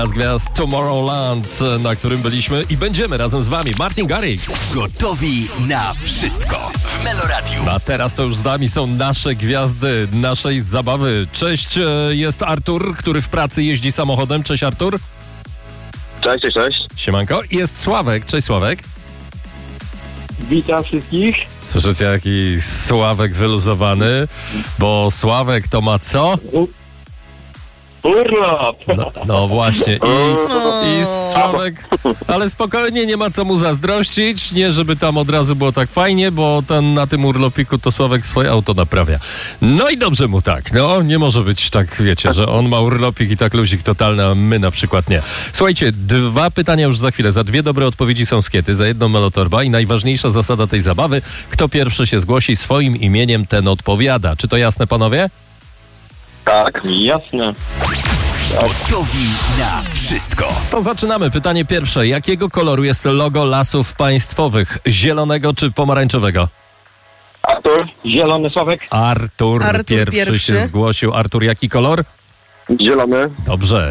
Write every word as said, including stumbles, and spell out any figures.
Z gwiazd Tomorrowland, na którym byliśmy i będziemy razem z wami. Martin Garrix. Gotowi na wszystko w Meloradiu. A teraz to już z nami są nasze gwiazdy naszej zabawy. Cześć, jest Artur, który w pracy jeździ samochodem. Cześć, Artur. Cześć, cześć, cześć. Siemanko. Jest Sławek. Cześć, Sławek. Witam wszystkich. Słyszycie, jaki Sławek wyluzowany, bo Sławek to ma co? Urlop! No, no właśnie. I, I Sławek, ale spokojnie, nie ma co mu zazdrościć. Nie, żeby tam od razu było tak fajnie, bo ten na tym urlopiku to Sławek swoje auto naprawia. No i dobrze mu tak. No, nie może być tak, wiecie, że on ma urlopik i tak luzik totalny, a my na przykład nie. Słuchajcie, dwa pytania już za chwilę. Za dwie dobre odpowiedzi są skiety, za jedną melotorba i najważniejsza zasada tej zabawy. Kto pierwszy się zgłosi swoim imieniem, ten odpowiada. Czy to jasne, panowie? Tak, jasne. Gotowi na wszystko. To zaczynamy. Pytanie pierwsze. Jakiego koloru jest logo Lasów Państwowych? Zielonego czy pomarańczowego? Artur, zielony Sławek. Artur, Artur pierwszy, pierwszy. się zgłosił. Artur, jaki kolor? Zielony. Dobrze.